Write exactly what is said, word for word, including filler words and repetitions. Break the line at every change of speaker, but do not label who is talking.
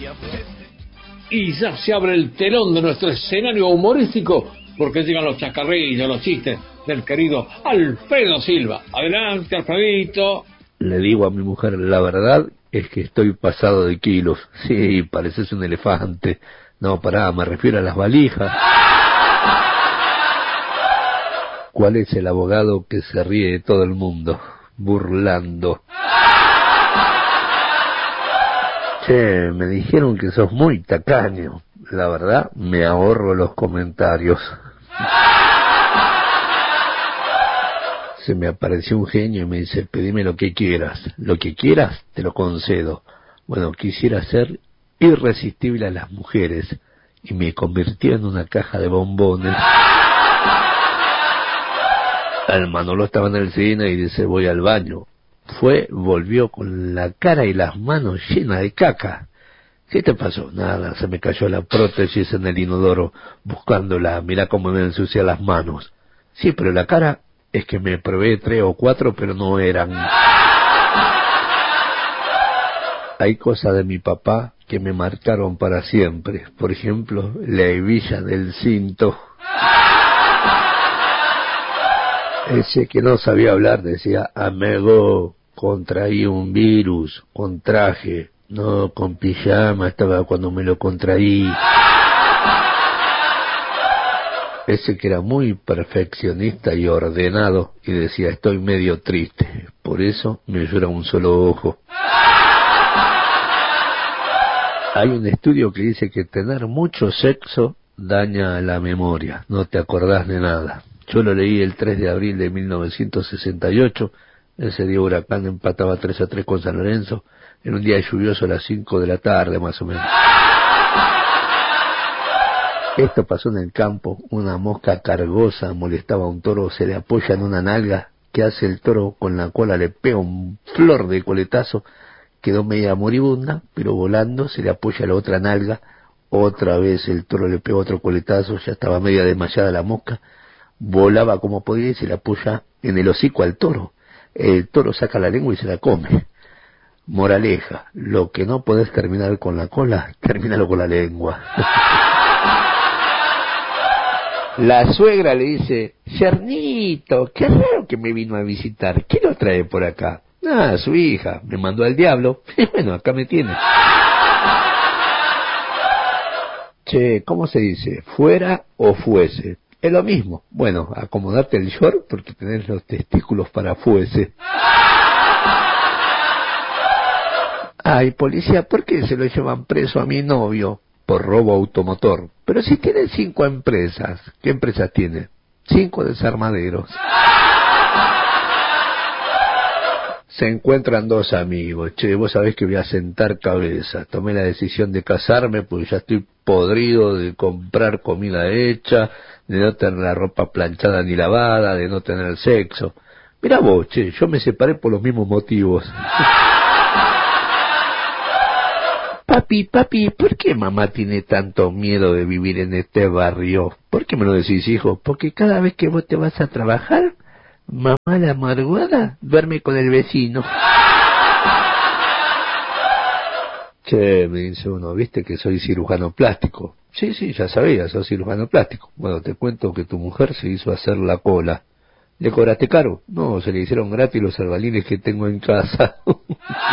Y ya se abre el telón de nuestro escenario humorístico, porque llegan los chacarrillos, los chistes del querido Alfredo Silva. Adelante, Alfredito.
Le digo a mi mujer, la verdad es que estoy pasado de kilos. Sí, pareces un elefante. No, pará, me refiero a las valijas. ¿Cuál es el abogado que se ríe de todo el mundo? Burlando. Che, me dijeron que sos muy tacaño. La verdad, me ahorro los comentarios. Se me apareció un genio y me dice, pedime lo que quieras. Lo que quieras, te lo concedo. Bueno, quisiera ser irresistible a las mujeres. Y me convirtió en una caja de bombones. El Manolo estaba en el cine y dice, voy al baño. Fue, volvió con la cara y las manos llenas de caca. ¿Qué te pasó? Nada, se me cayó la prótesis en el inodoro buscándola. Mirá cómo me ensucia las manos. Sí, pero la cara es que me probé tres o cuatro, pero no eran. Hay cosas de mi papá que me marcaron para siempre. Por ejemplo, la hebilla del cinto. Ese que no sabía hablar decía, amigo, contraí un virus, contraje, no, con pijama estaba cuando me lo contraí. Ese que era muy perfeccionista y ordenado y decía, estoy medio triste, por eso me llora un solo ojo. Hay un estudio que dice que tener mucho sexo daña la memoria, no te acordás de nada. Yo lo leí el tres de abril de mil novecientos sesenta y ocho, ese día Huracán empataba tres a tres con San Lorenzo, en un día lluvioso a las cinco de la tarde más o menos. Esto pasó en el campo, una mosca cargosa molestaba a un toro, se le apoya en una nalga, que hace el toro con la cola, le pega un flor de coletazo, quedó media moribunda, pero volando se le apoya a la otra nalga, otra vez el toro le pega otro coletazo, ya estaba media desmayada la mosca, volaba como podía y se le apoya en el hocico al toro. El toro saca la lengua y se la come. Moraleja, lo que no podés terminar con la cola, termínalo con la lengua. La suegra le dice, Yernito, qué raro que me vino a visitar, ¿qué lo trae por acá? Ah, su hija, me mandó al diablo, y bueno, acá me tiene. Che, ¿cómo se dice? ¿Fuera o fuese? Es lo mismo. Bueno, acomodarte el short porque tenés los testículos para fuese. Ay, policía, ¿por qué se lo llevan preso a mi novio? Por robo automotor. Pero si tiene cinco empresas. ¿Qué empresas tiene? Cinco desarmaderos. Se encuentran dos amigos. Che, vos sabés que voy a sentar cabeza. Tomé la decisión de casarme porque ya estoy podrido de comprar comida hecha, de no tener la ropa planchada ni lavada, de no tener sexo. Mirá vos, che, yo me separé por los mismos motivos. Papi, papi, ¿por qué mamá tiene tanto miedo de vivir en este barrio? ¿Por qué me lo decís, hijo? Porque cada vez que vos te vas a trabajar, mamá la amargada duerme con el vecino. Che, me dice uno, ¿viste que soy cirujano plástico? Sí, sí, ya sabía, soy cirujano plástico. Bueno, te cuento que tu mujer se hizo hacer la cola. ¿Le cobraste caro? No, se le hicieron gratis los albalines que tengo en casa.